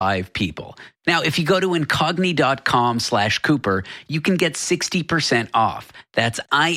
5 people. Now, if you go to incogni.com/Cooper, you can get 60% off. That's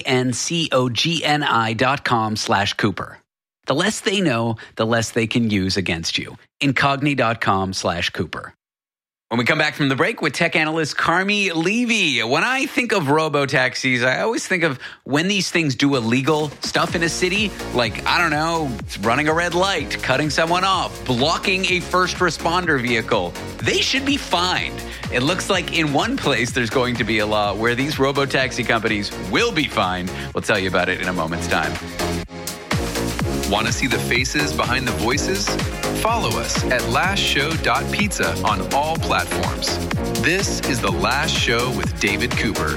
incogni.com/Cooper. The less they know, the less they can use against you. Incogni.com/Cooper. When we come back from the break with tech analyst Carmi Levy, when I think of robo-taxis, I always think of when these things do illegal stuff in a city, like, I don't know, running a red light, cutting someone off, blocking a first responder vehicle. They should be fined. It looks like in one place there's going to be a law where these robo-taxi companies will be fined. We'll tell you about it in a moment's time. Want to see the faces behind the voices? Follow us at lastshow.pizza on all platforms. This is The Last Show with David Cooper.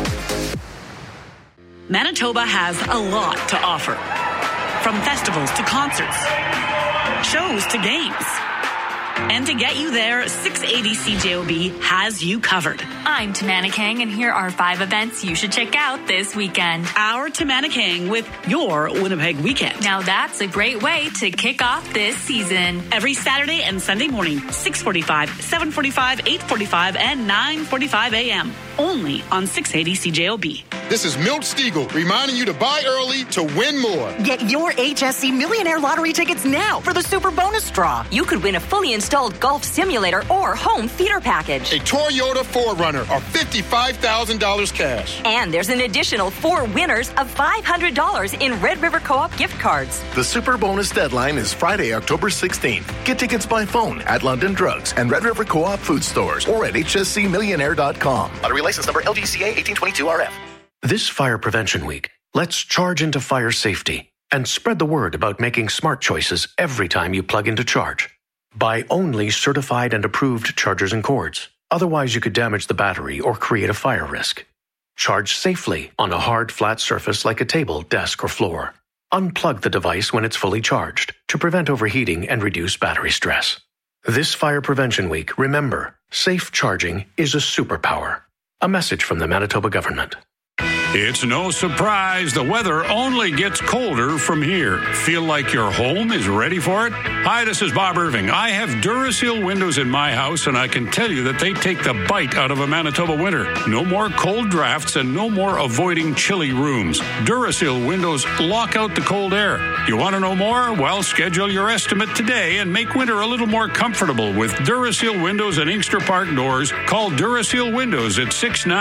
Manitoba has a lot to offer. From festivals to concerts, shows to games. And to get you there, 680 CJOB has you covered. I'm Tamana King, and here are 5 events you should check out this weekend. Our Tamana King with your Winnipeg Weekend. Now that's a great way to kick off this season. Every Saturday and Sunday morning, 6:45, 7:45, 8:45, and 9:45 a.m. Only on 680 CJOB. This is Milt Stiegel reminding you to buy early to win more. Get your HSC Millionaire Lottery tickets now for the Super Bonus Draw. You could win a fully installed golf simulator or home theater package. A Toyota 4Runner or $55,000 cash. And there's an additional 4 winners of $500 in Red River Co-op gift cards. The Super Bonus deadline is Friday, October 16th. Get tickets by phone at London Drugs and Red River Co-op food stores or at hscmillionaire.com. Lottery license number LGCA 1822RF. This Fire Prevention Week, let's charge into fire safety and spread the word about making smart choices every time you plug into charge. Buy only certified and approved chargers and cords. Otherwise, you could damage the battery or create a fire risk. Charge safely on a hard, flat surface like a table, desk, or floor. Unplug the device when it's fully charged to prevent overheating and reduce battery stress. This Fire Prevention Week, remember, safe charging is a superpower. A message from the Manitoba government. It's no surprise the weather only gets colder from here. Feel like your home is ready for it? Hi, this is Bob Irving. I have Duraseal windows in my house, and I can tell you that they take the bite out of a Manitoba winter. No more cold drafts and no more avoiding chilly rooms. Duraseal windows lock out the cold air. You want to know more? Well, schedule your estimate today and make winter a little more comfortable with Duraseal windows and Inkster Park doors. Call Duraseal Windows at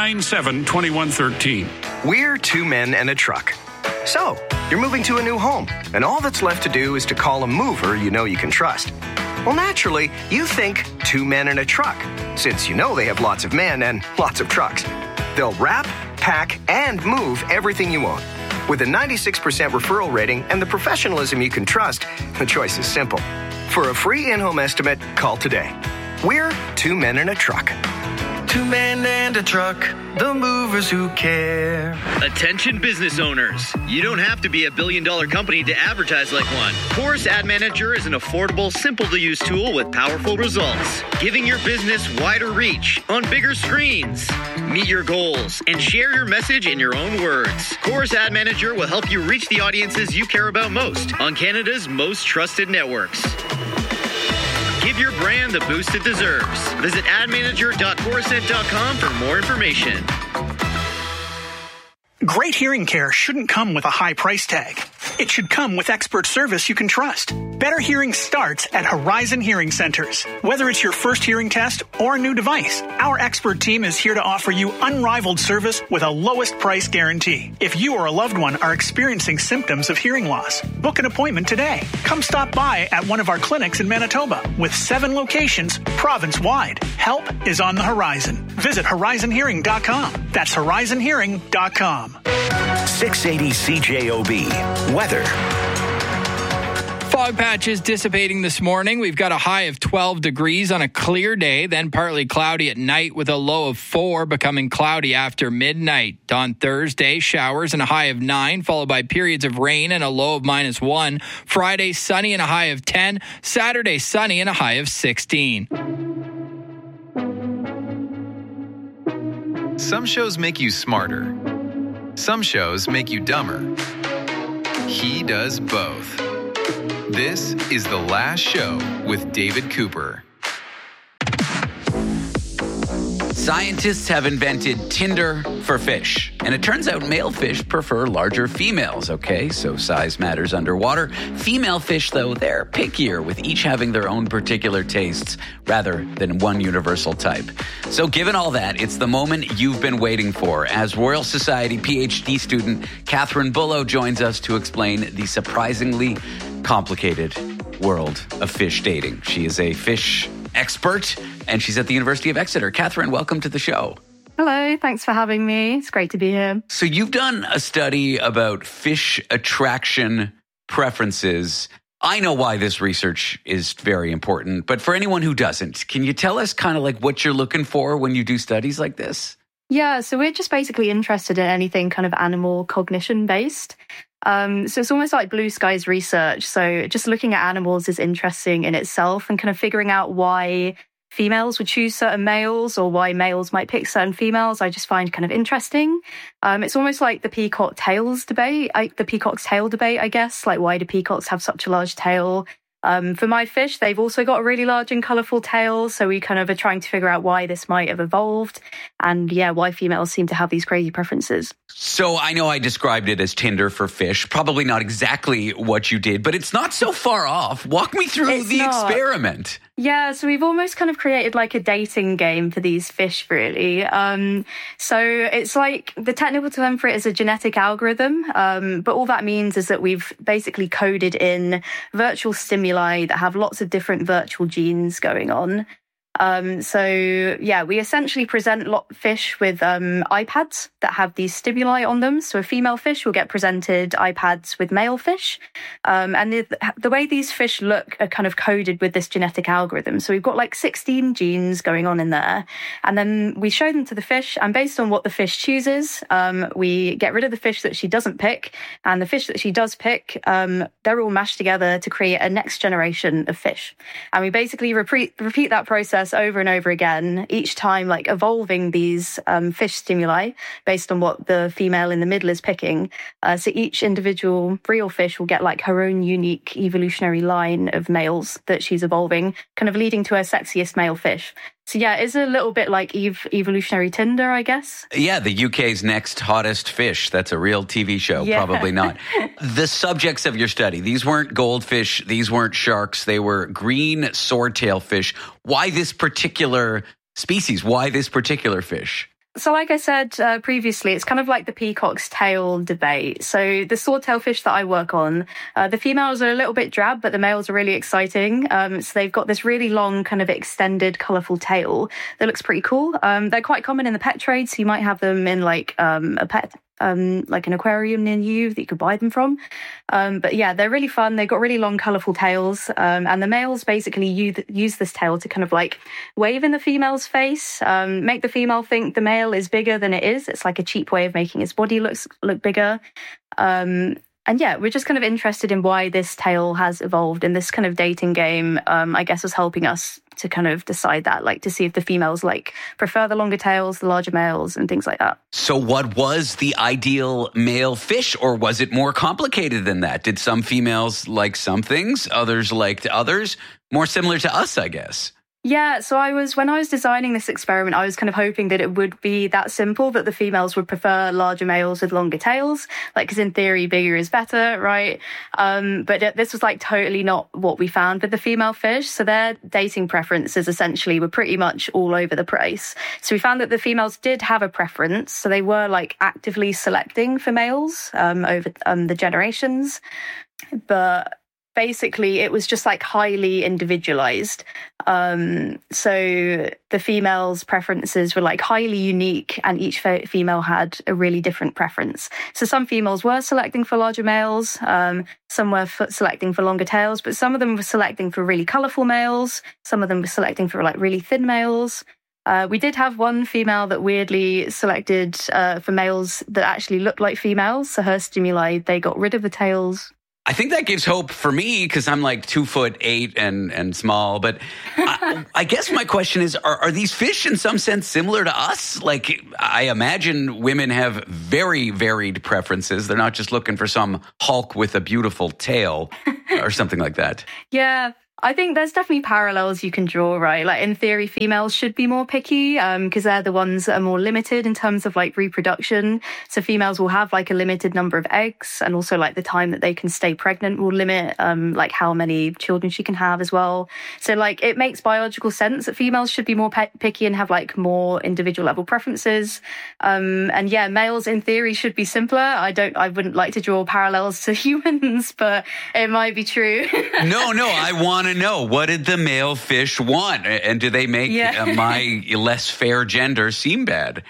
697-2113. We're 2 men and a truck. So, you're moving to a new home, and all that's left to do is to call a mover you know you can trust. Well, naturally, you think 2 men and a truck, since you know they have lots of men and lots of trucks. They'll wrap, pack, and move everything you own. With a 96% referral rating and the professionalism you can trust, the choice is simple. For a free in-home estimate, call today. We're 2 men and a truck. 2 men and a truck, the movers who care. Attention business owners. You don't have to be a billion-dollar company to advertise like one. Chorus Ad Manager is an affordable, simple-to-use tool with powerful results, giving your business wider reach on bigger screens. Meet your goals and share your message in your own words. Chorus Ad Manager will help you reach the audiences you care about most on Canada's most trusted networks. Give your brand the boost it deserves. Visit admanager.chorusnet.com for more information. Great hearing care shouldn't come with a high price tag. It should come with expert service you can trust. Better hearing starts at Horizon Hearing Centers. Whether it's your first hearing test or a new device, our expert team is here to offer you unrivaled service with a lowest price guarantee. If you or a loved one are experiencing symptoms of hearing loss, book an appointment today. Come stop by at one of our clinics in Manitoba with 7 locations province-wide. Help is on the horizon. Visit horizonhearing.com. That's horizonhearing.com. 680 CJOB. Weather. Fog patches dissipating this morning. We've got a high of 12 degrees on a clear day, then partly cloudy at night with a low of 4, becoming cloudy after midnight. On Thursday, showers and a high of 9, followed by periods of rain and a low of -1. Friday, sunny and a high of 10. Saturday, sunny and a high of 16. Some shows make you smarter. Some shows make you dumber. He does both. This is The Last Show with David Cooper. Scientists have invented Tinder for fish. And it turns out male fish prefer larger females, okay? So size matters underwater. Female fish, though, they're pickier, with each having their own particular tastes rather than one universal type. So given all that, it's the moment you've been waiting for as Royal Society PhD student Catherine Bullo joins us to explain the surprisingly complicated world of fish dating. She is a fish expert, and she's at the University of Exeter. Catherine, welcome to the show. Hello, thanks for having me. It's great to be here. So you've done a study about fish attraction preferences. I know why this research is very important, but for anyone who doesn't, can you tell us kind of like what you're looking for when you do studies like this? Yeah, so we're just basically interested in anything kind of animal cognition based. So it's almost like blue skies research. So just looking at animals is interesting in itself, and kind of figuring out why females would choose certain males or why males might pick certain females, I just find kind of interesting. It's almost like the peacock's tail debate, I guess. Like, why do peacocks have such a large tail? For my fish, they've also got a really large and colourful tail, so we kind of are trying to figure out why this might have evolved, and why females seem to have these crazy preferences. So I know I described it as Tinder for fish, probably not exactly what you did, but it's not so far off. Walk me through the experiment. Yeah, so we've almost kind of created like a dating game for these fish, really. So it's like, the technical term for it is a genetic algorithm, but all that means is that we've basically coded in virtual stimuli that have lots of different virtual genes going on. We essentially present fish with iPads that have these stimuli on them. So a female fish will get presented iPads with male fish. And the way these fish look are kind of coded with this genetic algorithm. So we've got like 16 genes going on in there. And then we show them to the fish. And based on what the fish chooses, we get rid of the fish that she doesn't pick. And the fish that she does pick, they're all mashed together to create a next generation of fish. And we basically repeat that process over and over again, each time like evolving these fish stimuli based on what the female in the middle is picking. So each individual real fish will get like her own unique evolutionary line of males that she's evolving, kind of leading to her sexiest male fish. So it's a little bit like evolutionary Tinder, I guess. Yeah, the UK's next hottest fish. That's a real TV show. Yeah. Probably not. The subjects of your study, these weren't goldfish, these weren't sharks, they were green swordtail fish. Why this particular species? Why this particular fish? So like I said previously, it's kind of like the peacock's tail debate. So the swordtail fish that I work on, the females are a little bit drab, but the males are really exciting. So they've got this really long kind of extended colourful tail that looks pretty cool. They're quite common in the pet trade, so you might have them in like a pet like an aquarium near you that you could buy them from. But they're really fun. They've got really long, colourful tails. And the males basically use this tail to kind of like wave in the female's face, make the female think the male is bigger than it is. It's like a cheap way of making its body look bigger. We're just kind of interested in why this tail has evolved, and this kind of dating game, I guess, was helping us to kind of decide that, like to see if the females like prefer the longer tails, the larger males, and things like that. So what was the ideal male fish, or was it more complicated than that? Did some females like some things, others liked others? More similar to us, I guess. Yeah, so when I was designing this experiment, I was kind of hoping that it would be that simple, that the females would prefer larger males with longer tails, like, because in theory, bigger is better, right? But this was like totally not what we found with the female fish. So their dating preferences essentially were pretty much all over the place. So we found that the females did have a preference. So they were like actively selecting for males over the generations. But basically, it was just like highly individualized. So the females' preferences were like highly unique, and each female had a really different preference. So some females were selecting for larger males, some were selecting for longer tails, but some of them were selecting for really colorful males. Some of them were selecting for like really thin males. We did have one female that weirdly selected for males that actually looked like females. So her stimuli, they got rid of the tails. I think that gives hope for me because I'm like 2'8" and small. But I guess my question is, are these fish in some sense similar to us? Like, I imagine women have very varied preferences. They're not just looking for some Hulk with a beautiful tail or something like that. Yeah. I think there's definitely parallels you can draw, right? Like in theory, females should be more picky because they're the ones that are more limited in terms of like reproduction. So females will have like a limited number of eggs, and also like the time that they can stay pregnant will limit like how many children she can have as well. So like it makes biological sense that females should be more picky and have like more individual level preferences. And yeah, males in theory should be simpler. I wouldn't like to draw parallels to humans, but it might be true. No, I want to know, what did the male fish want? And do they make my less fair gender seem bad?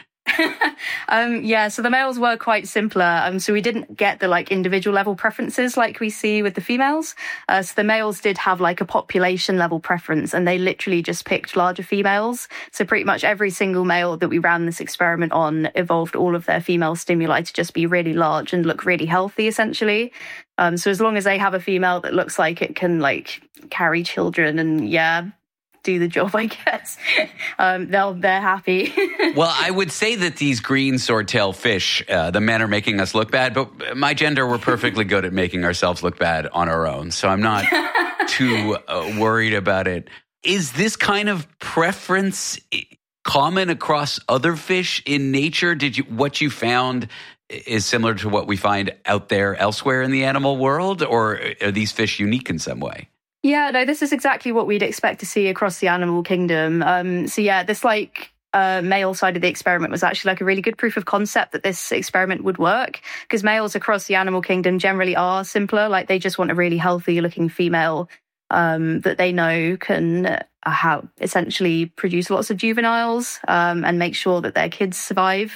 So the males were quite simpler. So we didn't get the like individual level preferences like we see with the females. So the males did have like a population level preference, and they literally just picked larger females. So pretty much every single male that we ran this experiment on evolved all of their female stimuli to just be really large and look really healthy, essentially. So as long as they have a female that looks like it can like carry children and do the job, I guess, they're happy. Well, I would say that these green swordtail fish, the men are making us look bad, but my gender, we're perfectly good at making ourselves look bad on our own. So I'm not too worried about it. Is this kind of preference common across other fish in nature? What you found is similar to what we find out there elsewhere in the animal world, or are these fish unique in some way? Yeah, no, this is exactly what we'd expect to see across the animal kingdom. This male side of the experiment was actually like a really good proof of concept that this experiment would work, because males across the animal kingdom generally are simpler. Like they just want a really healthy looking female that they know can essentially produce lots of juveniles and make sure that their kids survive.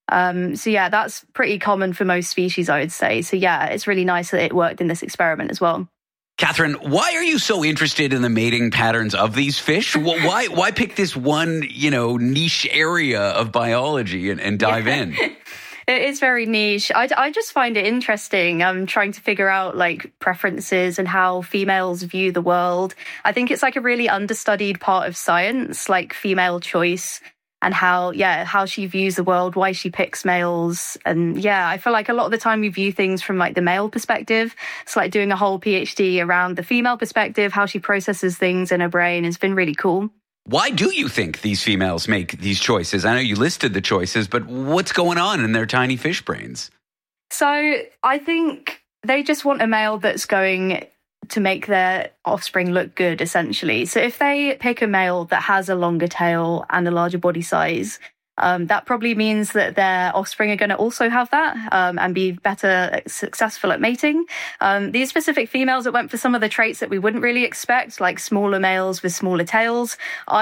That's pretty common for most species, I would say. So yeah, it's really nice that it worked in this experiment as well. Catherine, why are you so interested in the mating patterns of these fish? Why pick this one, niche area of biology and dive in? It is very niche. I just find it interesting. I'm trying to figure out like preferences and how females view the world. I think it's like a really understudied part of science, like female choice. And how she views the world, why she picks males. And I feel like a lot of the time we view things from like the male perspective. It's like doing a whole PhD around the female perspective, how she processes things in her brain has been really cool. Why do you think these females make these choices? I know you listed the choices, but what's going on in their tiny fish brains? So I think they just want a male that's going to make their offspring look good, essentially. So if they pick a male that has a longer tail and a larger body size, that probably means that their offspring are going to also have that and be better successful at mating. These specific females that went for some of the traits that we wouldn't really expect, like smaller males with smaller tails,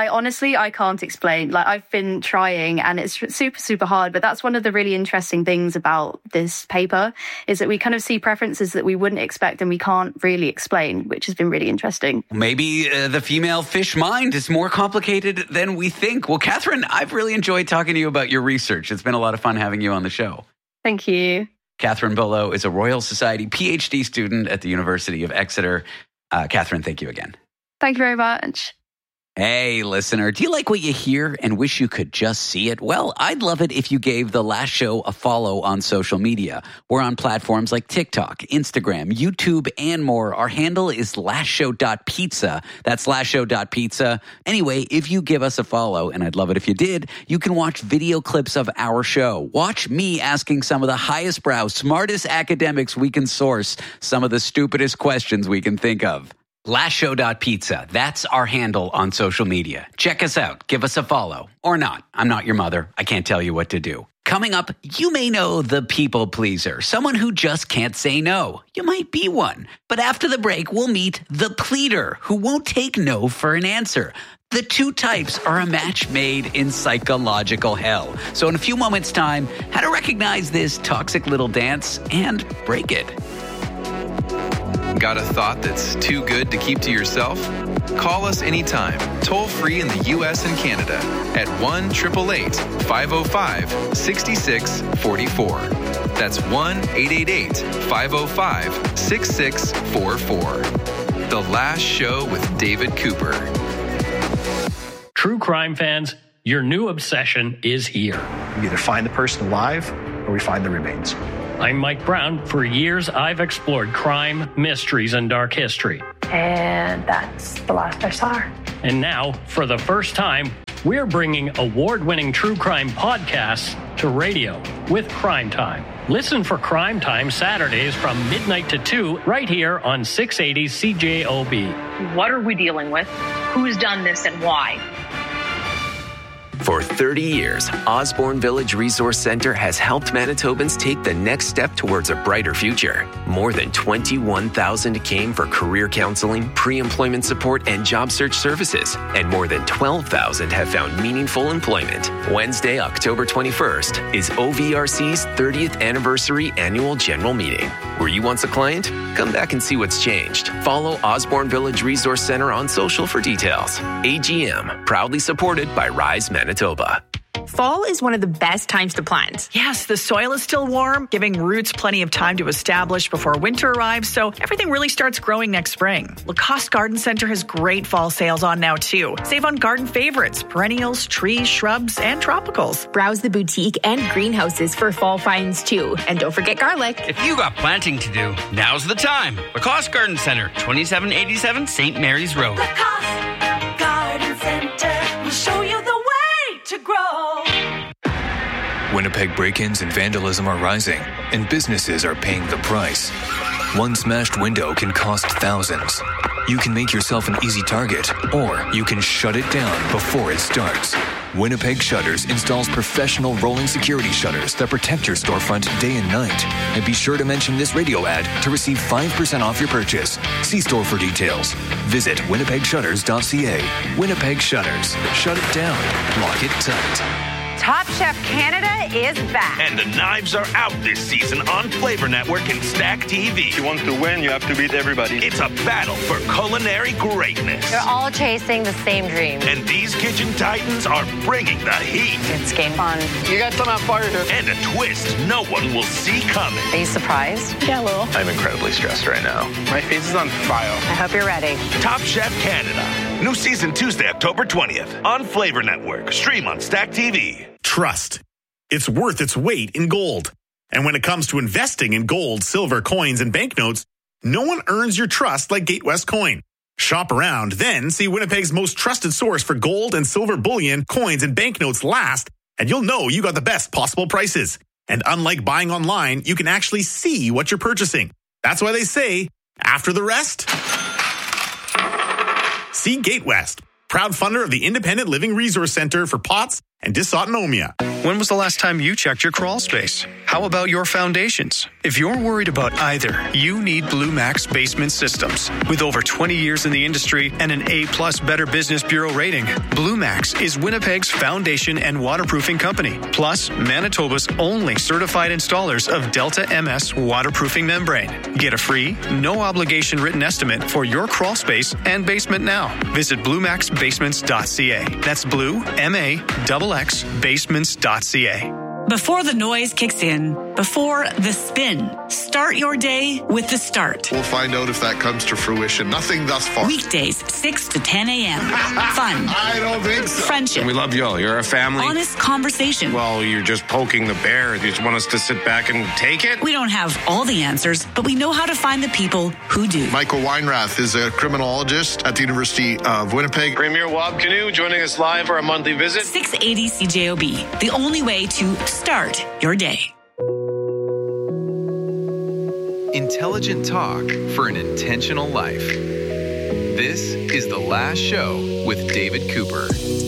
I can't explain. Like I've been trying and it's super, super hard, but that's one of the really interesting things about this paper is that we kind of see preferences that we wouldn't expect and we can't really explain, which has been really interesting. Maybe the female fish mind is more complicated than we think. Well, Catherine, I've really enjoyed talking to you about your research. It's been a lot of fun having you on the show. Thank you. Catherine Bolo is a Royal Society PhD student at the University of Exeter. Catherine, thank you again. Thank you very much. Hey, listener, do you like what you hear and wish you could just see it? Well, I'd love it if you gave The Last Show a follow on social media. We're on platforms like TikTok, Instagram, YouTube, and more. Our handle is lastshow.pizza. That's lastshow.pizza. Anyway, if you give us a follow, and I'd love it if you did, you can watch video clips of our show. Watch me asking some of the highest brow, smartest academics we can source some of the stupidest questions we can think of. Lastshow.pizza. That's our handle on social media. Check us out. Give us a follow. Or not. I'm not your mother. I can't tell you what to do. Coming up, you may know the people pleaser, someone who just can't say no. You might be one. But after the break, we'll meet the pleader, who won't take no for an answer. The two types are a match made in psychological hell. So in a few moments' time, how to recognize this toxic little dance and break it. Got a thought that's too good to keep to yourself? Call us anytime, toll free in the U.S. and Canada at 1-888-505-6644. That's 1-888-505-6644. The Last Show with David Cooper. True crime fans, your new obsession is here. We either find the person alive or we find the remains. I'm Mike Brown. For years, I've explored crime, mysteries, and dark history. and that's the last I saw her. And now, for the first time, we're bringing award-winning true crime podcasts to radio with Crime Time. Listen for Crime Time Saturdays from midnight to 2 right here on 680 CJOB. What are we dealing with? Who's done this and why? For 30 years, Osborne Village Resource Center has helped Manitobans take the next step towards a brighter future. More than 21,000 came for career counseling, pre-employment support, and job search services. And more than 12,000 have found meaningful employment. Wednesday, October 21st, is OVRC's 30th anniversary annual general meeting. Were you once a client? Come back and see what's changed. Follow Osborne Village Resource Center on social for details. AGM, proudly supported by Rise Manitoba. Fall is one of the best times to plant. Yes, the soil is still warm, giving roots plenty of time to establish before winter arrives, so everything really starts growing next spring. Lacoste Garden Center has great fall sales on now, too. Save on garden favorites, perennials, trees, shrubs, and tropicals. Browse the boutique and greenhouses for fall finds, too. And don't forget garlic. If you got planting to do, now's the time. Lacoste Garden Center, 2787 St. Mary's Road. Lacoste Garden Center will show you the way to grow. Winnipeg break-ins and vandalism are rising, and businesses are paying the price. One smashed window can cost thousands. You can make yourself an easy target, or you can shut it down before it starts. Winnipeg Shutters installs professional rolling security shutters that protect your storefront day and night. And be sure to mention this radio ad to receive 5% off your purchase. See store for details. Visit winnipegshutters.ca. Winnipeg Shutters. Shut it down. Lock it tight. Top Chef Canada is back. And the knives are out this season on Flavor Network and Stack TV. If you want to win, you have to beat everybody. It's a battle for culinary greatness. They're all chasing the same dream. And these kitchen titans are bringing the heat. It's game fun. You got some on fire here. And a twist no one will see coming. Are you surprised? Yeah, a little. I'm incredibly stressed right now. My face is on fire. I hope you're ready. Top Chef Canada. New season Tuesday, October 20th on Flavor Network. Stream on Stack TV. Trust. It's worth its weight in gold. And when it comes to investing in gold, silver, coins, and banknotes, no one earns your trust like Gatewest Coin. Shop around, then see Winnipeg's most trusted source for gold and silver bullion, coins, and banknotes last, and you'll know you got the best possible prices. And unlike buying online, you can actually see what you're purchasing. That's why they say, after the rest, see Gatewest, proud funder of the Independent Living Resource Center for POTS and dysautonomia. When was the last time you checked your crawl space? How about your foundations? If you're worried about either, you need Blue Max Basement Systems. With over 20 years in the industry and an A+ Better Business Bureau rating, Blue Max is Winnipeg's foundation and waterproofing company, plus Manitoba's only certified installers of Delta MS waterproofing membrane. Get a free, no-obligation written estimate for your crawl space and basement now. Visit bluemaxbasements.ca. That's Blue, M-A-X-X, basements.ca. Before the noise kicks in, before the spin, start your day with The Start. We'll find out if that comes to fruition. Nothing thus far. Weekdays, 6 to 10 a.m. Fun. I don't think so. Friendship. We love you all. You're a family. Honest conversation. Well, you're just poking the bear. You just want us to sit back and take it? We don't have all the answers, but we know how to find the people who do. Michael Weinrath is a criminologist at the University of Winnipeg. Premier Wab Canoe joining us live for a monthly visit. 680 CJOB, the only way to start your day. Intelligent talk for an intentional life. This is The Last Show with David Cooper.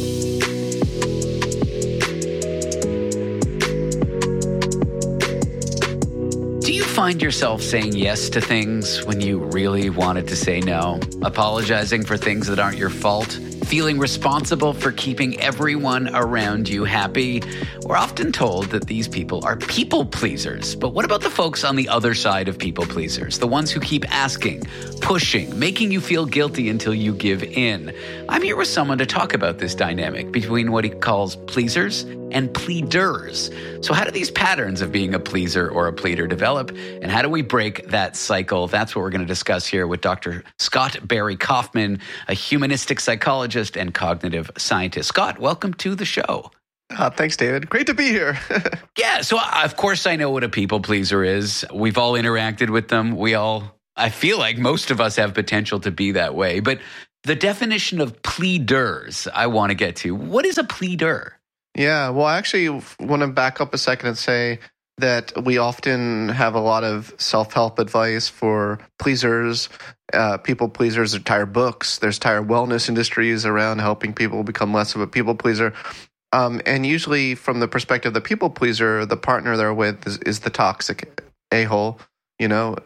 Do you find yourself saying yes to things when you really wanted to say no? Apologizing for things that aren't your fault? Feeling responsible for keeping everyone around you happy? We're often told that these people are people pleasers. But what about the folks on the other side of people pleasers? The ones who keep asking, pushing, making you feel guilty until you give in. I'm here with someone to talk about this dynamic between what he calls pleasers and pleaders. So how do these patterns of being a pleaser or a pleader develop? And how do we break that cycle? That's what we're going to discuss here with Dr. Scott Barry Kaufman, a humanistic psychologist and cognitive scientist. Scott, welcome to the show. Thanks, David. Great to be here. Yeah, so of course I know what a people pleaser is. We've all interacted with them. We all I feel like most of us have potential to be that way. But the definition of pleaders I want to get to. What is a pleader? Yeah, well, I actually want to back up a second and say that we often have a lot of self-help advice for pleasers, people pleasers. There's entire books. There's entire wellness industries around helping people become less of a people pleaser. And usually from the perspective of the people pleaser, the partner they're with is the toxic a-hole, the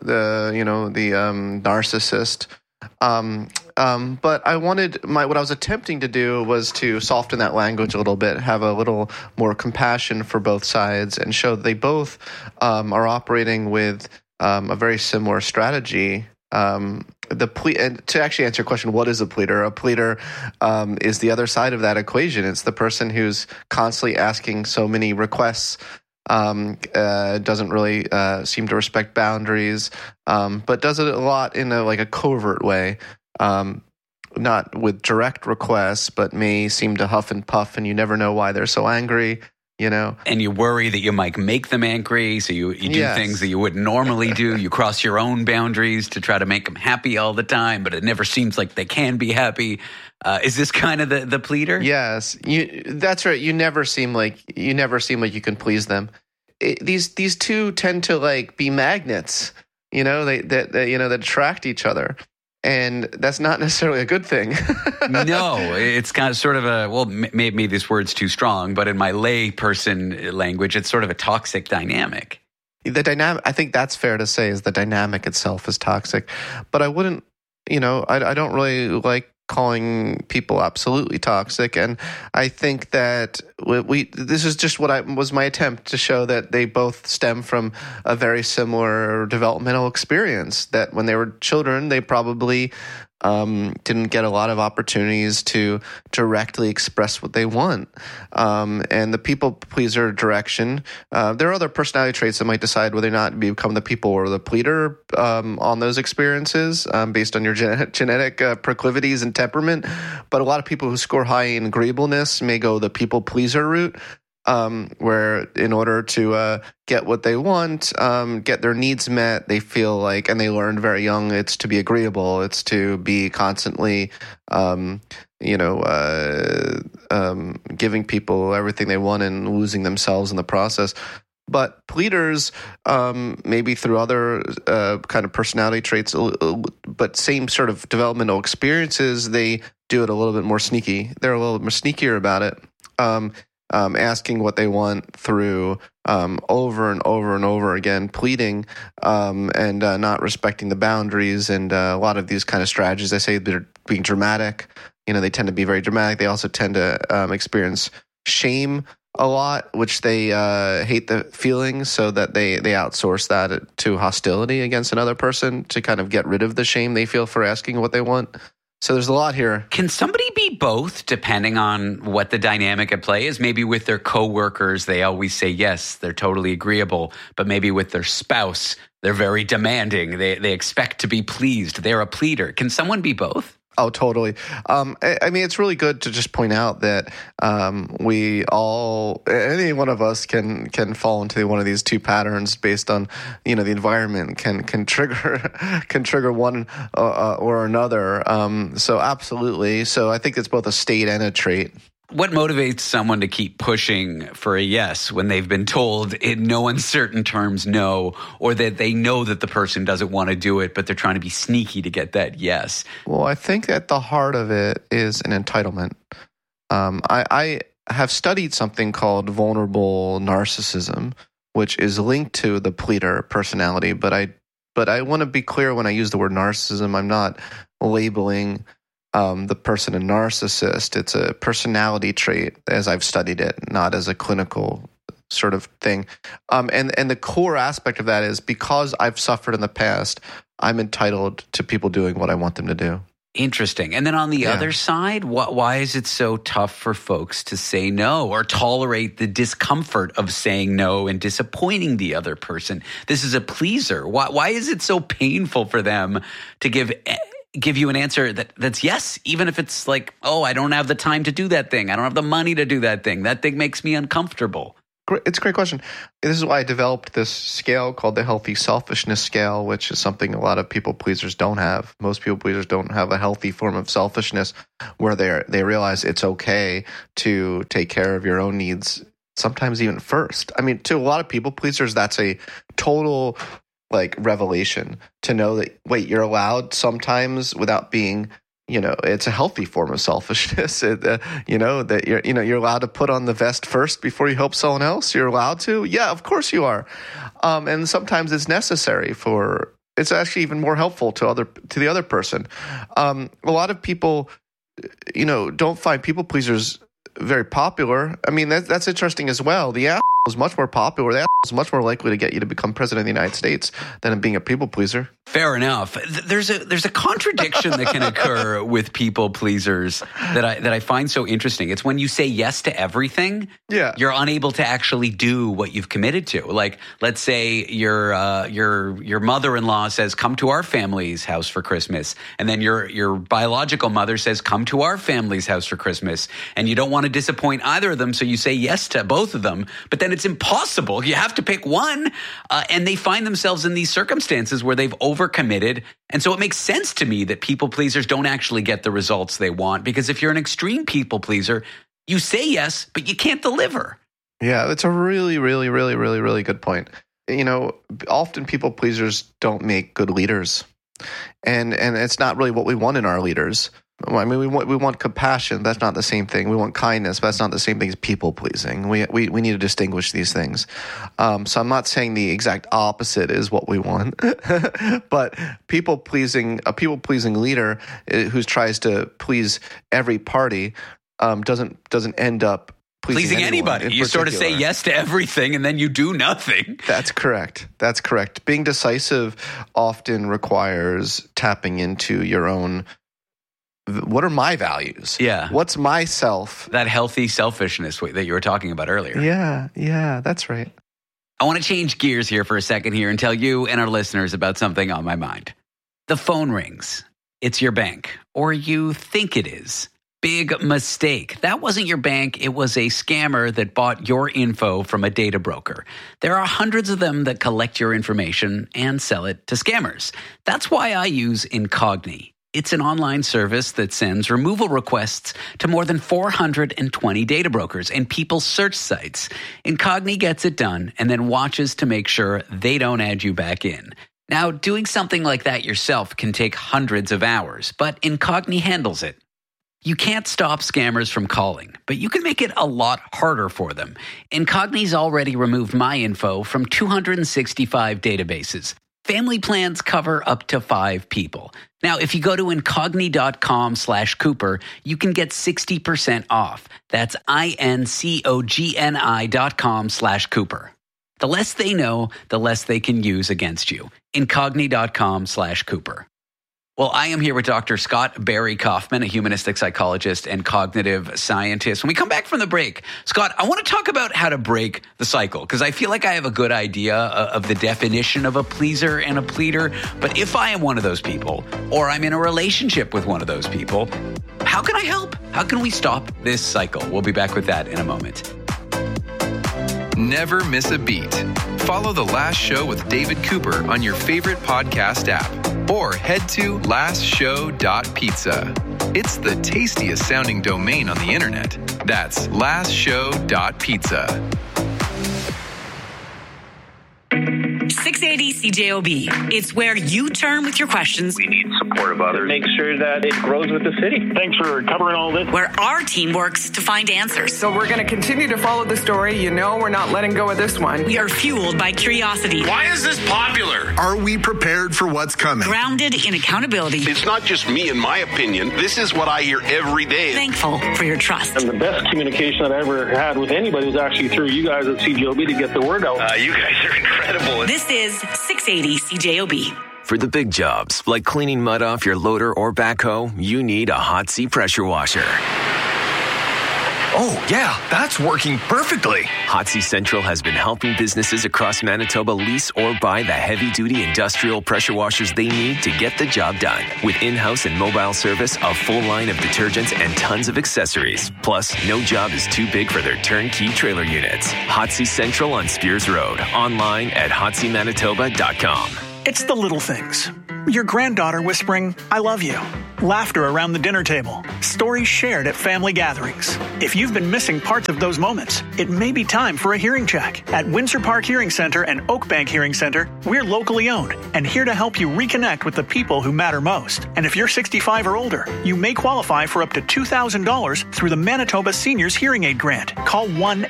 narcissist. But I wanted what I was attempting to do was to soften that language a little bit, have a little more compassion for both sides, and show that they both are operating with a very similar strategy. And to actually answer your question, what is a pleader? A pleader is the other side of that equation. It's the person who's constantly asking so many requests, doesn't really seem to respect boundaries, but does it a lot in a covert way, not with direct requests, but may seem to huff and puff, and you never know why they're so angry. And you worry that you might make them angry, so you do things that you wouldn't normally do. You cross your own boundaries to try to make them happy all the time, but it never seems like they can be happy. Is this kind of the pleader? Yes, that's right. You never seem like you can please them. These two tend to be magnets. That attract each other. And that's not necessarily a good thing. No, it's kind of sort of maybe this word's too strong, but in my lay person language, it's sort of a toxic dynamic. The dynamic, I think that's fair to say, is the dynamic itself is toxic. But I wouldn't, I don't really like calling people absolutely toxic. And I think that this is just what was my attempt to show that they both stem from a very similar developmental experience, that when they were children, they probably didn't get a lot of opportunities to directly express what they want. And the people pleaser direction, there are other personality traits that might decide whether or not to become the people or the pleader on those experiences based on your genetic proclivities and temperament. But a lot of people who score high in agreeableness may go the people pleaser route. Where in order to get what they want, get their needs met, they feel like, and they learned very young, it's to be agreeable, it's to be constantly, giving people everything they want and losing themselves in the process. But pleaders, maybe through other kind of personality traits, but same sort of developmental experiences, they do it a little bit more sneaky. They're a little bit more sneakier about it. Asking what they want through over and over and over again, pleading and not respecting the boundaries, and a lot of these kind of strategies. I say they're being dramatic. They tend to be very dramatic. They also tend to experience shame a lot, which they hate the feeling, so that they outsource that to hostility against another person to kind of get rid of the shame they feel for asking what they want. So there's a lot here. Can somebody be both, depending on what the dynamic at play is? Maybe with their coworkers, they always say yes, they're totally agreeable. But maybe with their spouse, they're very demanding. They expect to be pleased. They're a pleader. Can someone be both? Oh, totally. I mean, it's really good to just point out that we all, any one of us can fall into one of these two patterns based on, the environment can trigger one or another. So absolutely. So I think it's both a state and a trait. What motivates someone to keep pushing for a yes when they've been told in no uncertain terms no, or that they know that the person doesn't want to do it, but they're trying to be sneaky to get that yes? Well, I think at the heart of it is an entitlement. I have studied something called vulnerable narcissism, which is linked to the pleader personality. But I want to be clear when I use the word narcissism, I'm not labeling the person a narcissist. It's a personality trait as I've studied it, not as a clinical sort of thing. And the core aspect of that is because I've suffered in the past, I'm entitled to people doing what I want them to do. Interesting. And then on the other side, why is it so tough for folks to say no or tolerate the discomfort of saying no and disappointing the other person? This is a pleaser. Why is it so painful for them to give you an answer that's yes, even if it's like, oh, I don't have the time to do that thing. I don't have the money to do that thing. That thing makes me uncomfortable. It's a great question. This is why I developed this scale called the healthy selfishness scale, which is something a lot of people pleasers don't have. Most people pleasers don't have a healthy form of selfishness where they realize it's okay to take care of your own needs, sometimes even first. I mean, to a lot of people pleasers, that's a total revelation to know that, wait, you're allowed sometimes without being, it's a healthy form of selfishness. That you're allowed to put on the vest first before you help someone else. You're allowed to. Yeah, of course you are. And sometimes it's necessary it's actually even more helpful to the other person. A lot of people, don't find people pleasers very popular. I mean, that's interesting as well. The asshole is much more popular. The asshole is much more likely to get you to become president of the United States than being a people pleaser. Fair enough. There's a contradiction that can occur with people pleasers that I find so interesting. It's when you say yes to everything, you're unable to actually do what you've committed to. Like, let's say your mother-in-law says, "Come to our family's house for Christmas," and then your biological mother says, "Come to our family's house for Christmas," and you don't want to disappoint either of them, so you say yes to both of them. But then it's impossible. You have to pick one, and they find themselves in these circumstances where they've overcommitted. And so it makes sense to me that people pleasers don't actually get the results they want, because if you're an extreme people pleaser, you say yes, but you can't deliver. Yeah, that's a really, really, really, really, really good point. Often people pleasers don't make good leaders, and it's not really what we want in our leaders. I mean, we want compassion. That's not the same thing. We want kindness, but that's not the same thing as people pleasing. We need to distinguish these things. So I'm not saying the exact opposite is what we want, but a people pleasing leader who tries to please every party doesn't end up pleasing anybody. You sort of say yes to everything and then you do nothing. That's correct. Being decisive often requires tapping into your own. What are my values? Yeah. What's myself? That healthy selfishness that you were talking about earlier. Yeah, that's right. I want to change gears here for a second here and tell you and our listeners about something on my mind. The phone rings. It's your bank, or you think it is. Big mistake. That wasn't your bank. It was a scammer that bought your info from a data broker. There are hundreds of them that collect your information and sell it to scammers. That's why I use Incogni. It's an online service that sends removal requests to more than 420 data brokers and people's search sites. Incogni gets it done and then watches to make sure they don't add you back in. Now, doing something like that yourself can take hundreds of hours, but Incogni handles it. You can't stop scammers from calling, but you can make it a lot harder for them. Incogni's already removed my info from 265 databases. Family plans cover up to 5 people. Now, if you go to incogni.com/Cooper, you can get 60% off. That's incogni.com/Cooper. The less they know, the less they can use against you. Incogni.com/Cooper. Well, I am here with Dr. Scott Barry Kaufman, a humanistic psychologist and cognitive scientist. When we come back from the break, Scott, I want to talk about how to break the cycle, because I feel like I have a good idea of the definition of a pleaser and a pleader. But if I am one of those people, or I'm in a relationship with one of those people, how can I help? How can we stop this cycle? We'll be back with that in a moment. Never miss a beat. Follow The Last Show with David Cooper on your favorite podcast app, or head to lastshow.pizza. It's the tastiest sounding domain on the internet. That's lastshow.pizza. 680 CJOB. It's where you turn with your questions. We need support of others. Make sure that it grows with the city. Thanks for covering all this. Where our team works to find answers. So we're going to continue to follow the story. We're not letting go of this one. We are fueled by curiosity. Why is this popular? Are we prepared for what's coming? Grounded in accountability. It's not just me and my opinion. This is what I hear every day. Thankful for your trust. And the best communication that I ever had with anybody was actually through you guys at CJOB to get the word out. You guys are incredible. This is 680 CJOB. For the big jobs, like cleaning mud off your loader or backhoe, you need a Hot Sea pressure washer. Oh, yeah, that's working perfectly. Hotsy Central has been helping businesses across Manitoba lease or buy the heavy-duty industrial pressure washers they need to get the job done. With in-house and mobile service, a full line of detergents, and tons of accessories. Plus, no job is too big for their turnkey trailer units. Hotsy Central on Spears Road. Online at hotsymanitoba.com. It's the little things. Your granddaughter whispering, "I love you." Laughter around the dinner table. Stories shared at family gatherings. If you've been missing parts of those moments, it may be time for a hearing check. At Windsor Park Hearing Center and Oakbank Hearing Center, we're locally owned and here to help you reconnect with the people who matter most. And if you're 65 or older, you may qualify for up to $2,000 through the Manitoba Seniors Hearing Aid Grant. Call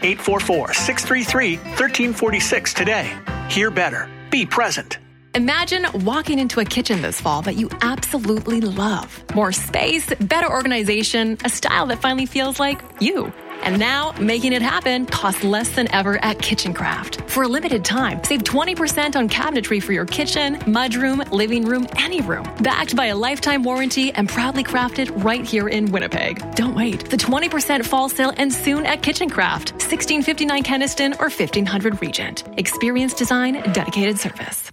1-844-633-1346 today. Hear better. Be present. Imagine walking into a kitchen this fall that you absolutely love. More space, better organization, a style that finally feels like you. And now, making it happen costs less than ever at KitchenCraft. For a limited time, save 20% on cabinetry for your kitchen, mudroom, living room, any room. Backed by a lifetime warranty and proudly crafted right here in Winnipeg. Don't wait. The 20% fall sale ends soon at KitchenCraft, 1659 Kenniston or 1500 Regent. Experienced design, dedicated service.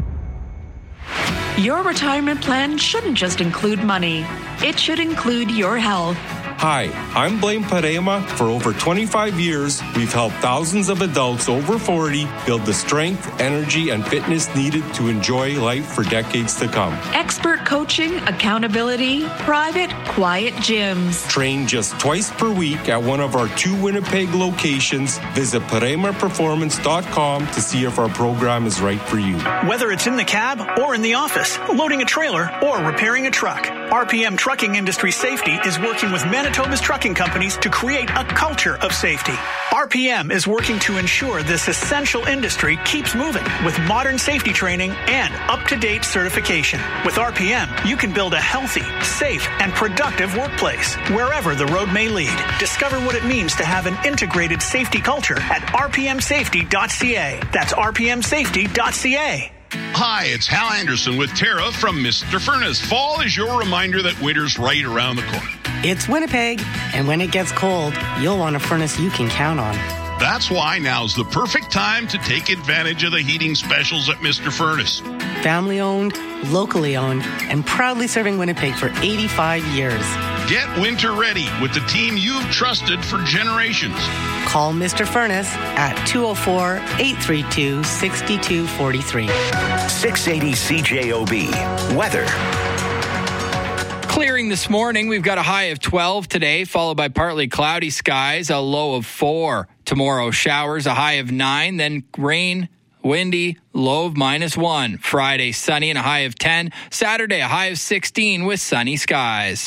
Your retirement plan shouldn't just include money. It should include your health. Hi, I'm Blaine Parema. For over 25 years, we've helped thousands of adults over 40 build the strength, energy, and fitness needed to enjoy life for decades to come. Expert coaching, accountability, private, quiet gyms. Train just twice per week at one of our 2 Winnipeg locations. Visit ParemaPerformance.com to see if our program is right for you. Whether it's in the cab or in the office, loading a trailer or repairing a truck, RPM Trucking Industry Safety is working with Manitoba's trucking companies to create a culture of safety. RPM is working to ensure this essential industry keeps moving with modern safety training and up-to-date certification. With RPM, you can build a healthy, safe, and productive workplace wherever the road may lead. Discover what it means to have an integrated safety culture at rpmsafety.ca. That's rpmsafety.ca. Hi, it's Hal Anderson with Tara from Mr. Furnace. Fall is your reminder that winter's right around the corner. It's Winnipeg, and when it gets cold, you'll want a furnace you can count on. That's why now's the perfect time to take advantage of the heating specials at Mr. Furnace. Family owned, locally owned, and proudly serving Winnipeg for 85 years. Get winter ready with the team you've trusted for generations. Call Mr. Furnace at 204-832-6243. 680 CJOB. Weather. Clearing this morning. We've got a high of 12 today, followed by partly cloudy skies, a low of 4. Tomorrow, showers, a high of 9, then rain, windy, low of -1. Friday, sunny and a high of 10. Saturday, a high of 16 with sunny skies.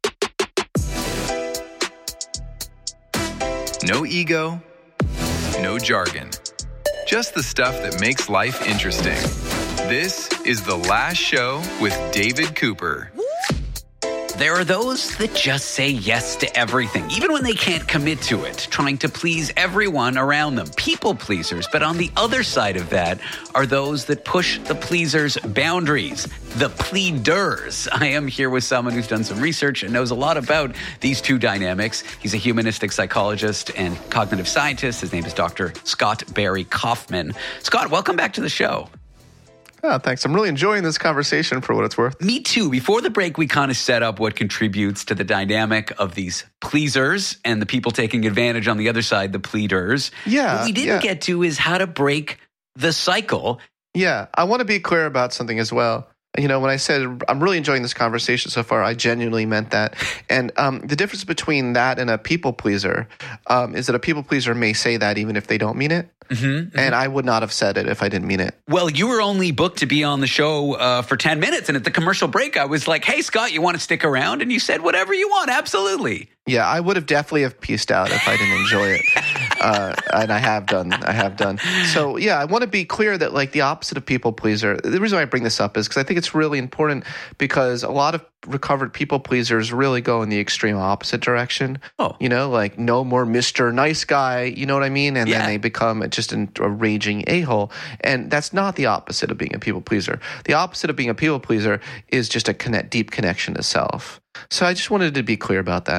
No ego, no jargon. Just the stuff that makes life interesting. This is The Last Show with David Cooper. There are those that just say yes to everything, even when they can't commit to it, trying to please everyone around them. People pleasers. But on the other side of that are those that push the pleasers' boundaries, the pleaders. I am here with someone who's done some research and knows a lot about these two dynamics. He's a humanistic psychologist and cognitive scientist. His name is Dr. Scott Barry Kaufman. Scott, welcome back to the show. Oh, thanks. I'm really enjoying this conversation for what it's worth. Me too. Before the break, we kind of set up what contributes to the dynamic of these pleasers and the people taking advantage on the other side, the pleaders. Yeah. What we didn't get to is how to break the cycle. Yeah. I want to be clear about something as well. You know, when I said I'm really enjoying this conversation so far, I genuinely meant that. And the difference between that and a people pleaser is that a people pleaser may say that even if they don't mean it. And I would not have said it if I didn't mean it. Well, you were only booked to be on the show for 10 minutes. And at the commercial break, I was like, hey, Scott, you want to stick around? And you said whatever you want. Absolutely. Yeah, I would have definitely have pieced out if I didn't enjoy it. And I have done. So, yeah, I want to be clear that, like, the opposite of people pleaser, the reason why I bring this up is because I think it's really important because a lot of recovered people pleasers really go in the extreme opposite direction. Oh. You know, like no more Mr. Nice Guy, you know what I mean? And then they become just a raging a-hole. And that's not the opposite of being a people pleaser. The opposite of being a people pleaser is just a deep connection to self. So I just wanted to be clear about that.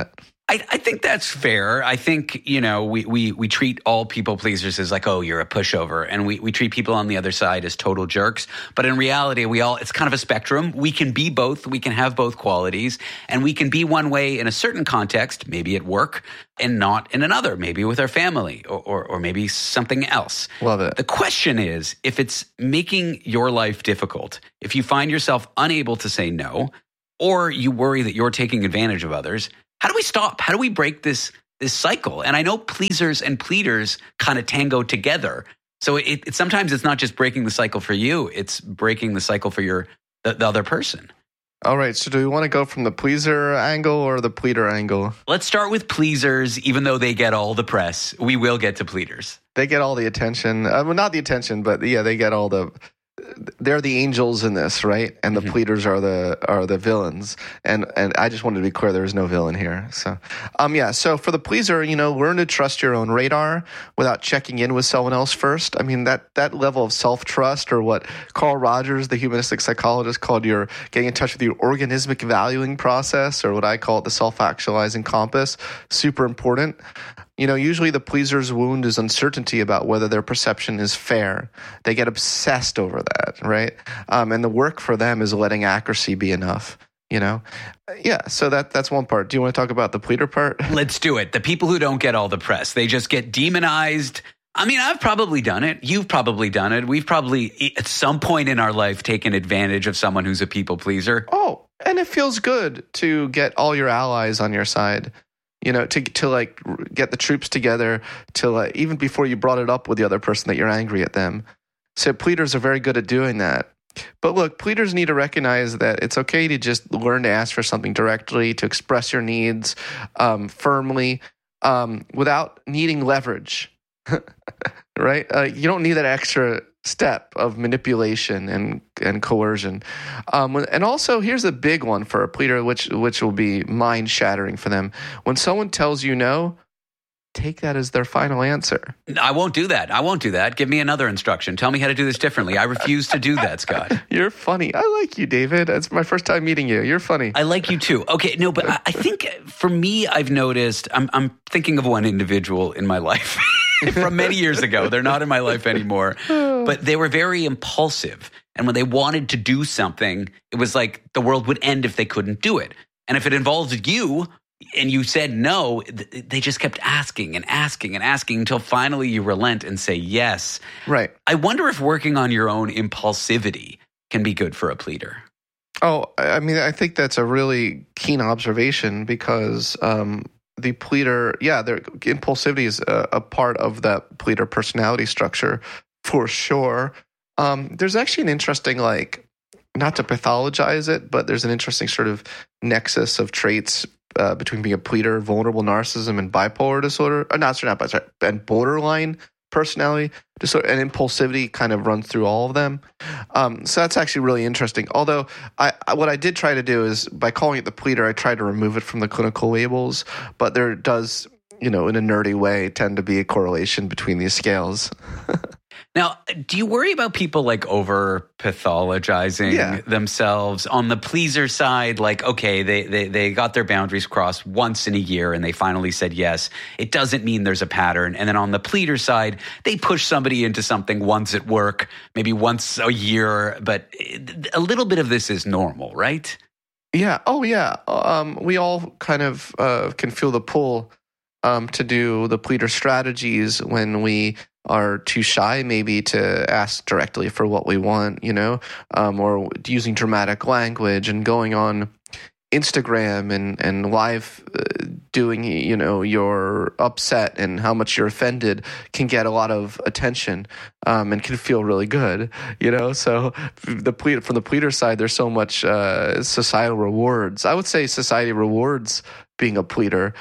I think that's fair. I think, we treat all people pleasers as like, oh, you're a pushover. And we treat people on the other side as total jerks. But in reality, it's kind of a spectrum. We can be both. We can have both qualities. And we can be one way in a certain context, maybe at work, and not in another, maybe with our family or maybe something else. Love it. The question is, if it's making your life difficult, if you find yourself unable to say no, or you worry that you're taking advantage of others, how do we stop? How do we break this cycle? And I know pleasers and pleaders kind of tango together. So it sometimes it's not just breaking the cycle for you, it's breaking the cycle for the other person. All right, so do we want to go from the pleaser angle or the pleader angle? Let's start with pleasers, even though they get all the press. We will get to pleaders. They get all the attention. Well, not the attention, but yeah, they get all the... They're the angels in this, right? And the pleaders are the villains. And I just wanted to be clear, there is no villain here. So, So for the pleaser, learn to trust your own radar without checking in with someone else first. I mean, that level of self-trust, or what Carl Rogers, the humanistic psychologist, called your getting in touch with your organismic valuing process, or what I call it, the self-actualizing compass, super important. Usually the pleaser's wound is uncertainty about whether their perception is fair. They get obsessed over that, right? And the work for them is letting accuracy be enough, Yeah, so that's one part. Do you want to talk about the pleader part? Let's do it. The people who don't get all the press, they just get demonized. I mean, I've probably done it. You've probably done it. We've probably, at some point in our life, taken advantage of someone who's a people pleaser. Oh, and it feels good to get all your allies on your side. To like get the troops together to even before you brought it up with the other person that you're angry at them. So pleaders are very good at doing that. But look, pleaders need to recognize that it's okay to just learn to ask for something directly, to express your needs firmly, without needing leverage, right? You don't need that extra step of manipulation and coercion. And also, here's a big one for a pleader, which will be mind-shattering for them. When someone tells you no, take that as their final answer. I won't do that. Give me another instruction. Tell me how to do this differently. I refuse to do that, Scott. You're funny. I like you, David. It's my first time meeting you. You're funny. I like you too. Okay, no, but I think for me, I've noticed, I'm thinking of one individual in my life from many years ago. They're not in my life anymore, but they were very impulsive. And when they wanted to do something, it was like the world would end if they couldn't do it. And if it involved you and you said no, they just kept asking and asking and asking until finally you relent and say yes. Right. I wonder if working on your own impulsivity can be good for a pleader. Oh, I mean, I think that's a really keen observation because the pleader, their impulsivity is a part of that pleader personality structure for sure. There's actually an interesting, not to pathologize it, but there's an interesting sort of nexus of traits between being a pleader, vulnerable narcissism, and bipolar disorder. And borderline personality disorder, and impulsivity kind of runs through all of them. So that's actually really interesting. Although what I did try to do is, by calling it the pleader, I tried to remove it from the clinical labels, but there does, in a nerdy way, tend to be a correlation between these scales. Now, do you worry about people over pathologizing themselves on the pleaser side? Okay, they got their boundaries crossed once in a year and they finally said yes. It doesn't mean there's a pattern. And then on the pleader side, they push somebody into something once at work, maybe once a year, but a little bit of this is normal, right? Yeah. Oh, yeah. We all kind of can feel the pull to do the pleader strategies when we are too shy maybe to ask directly for what we want, or using dramatic language and going on Instagram and live doing, you're upset and how much you're offended can get a lot of attention and can feel really good, So from the pleader side, there's so much societal rewards. I would say society rewards being a pleader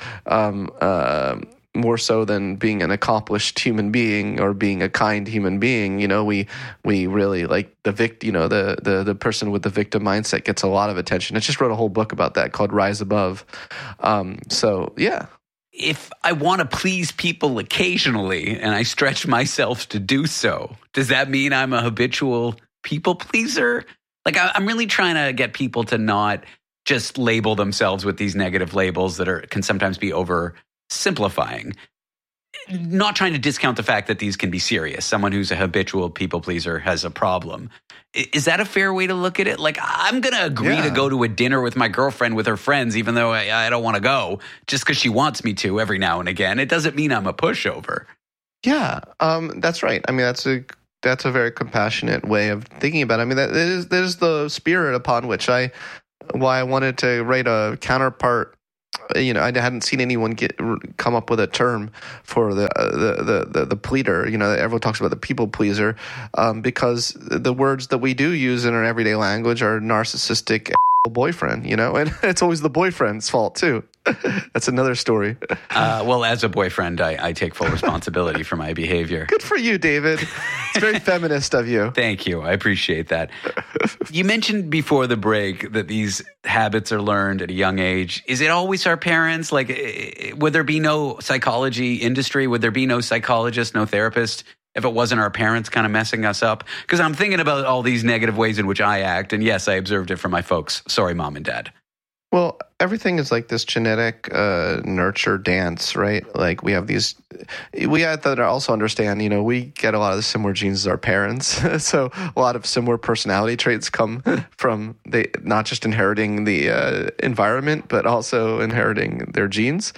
more so than being an accomplished human being or being a kind human being. We really like the person with the victim mindset gets a lot of attention. I just wrote a whole book about that called Rise Above. So yeah. If I want to please people occasionally and I stretch myself to do so, does that mean I'm a habitual people pleaser? I'm really trying to get people to not just label themselves with these negative labels that can sometimes be oversimplifying. Not trying to discount the fact that these can be serious. Someone who's a habitual people pleaser has a problem. Is that a fair way to look at it? Like, I'm going to agree to go to a dinner with my girlfriend with her friends, even though I don't want to go, just because she wants me to every now and again. It doesn't mean I'm a pushover. Yeah, that's right. I mean, that's a very compassionate way of thinking about it. I mean, that is the spirit upon which why I wanted to write a counterpart. You know, I hadn't seen anyone come up with a term for the pleader. You know, everyone talks about the people pleaser, because the words that we do use in our everyday language are narcissistic boyfriend. You know, and it's always the boyfriend's fault too. That's another story. Well, as a boyfriend, I take full responsibility for my behavior. Good for you, David. It's very feminist of you. Thank you. I appreciate that. You mentioned before the break that these habits are learned at a young age. Is it always our parents? Like, would there be no psychology industry? Would there be no psychologist, no therapist if it wasn't our parents kind of messing us up? Because I'm thinking about all these negative ways in which I act. And yes, I observed it from my folks. Sorry, Mom and Dad. Well, everything is like this genetic nurture dance, right? Like we have to also understand, you know, we get a lot of the similar genes as our parents. So a lot of similar personality traits come from not just inheriting the environment, but also inheriting their genes.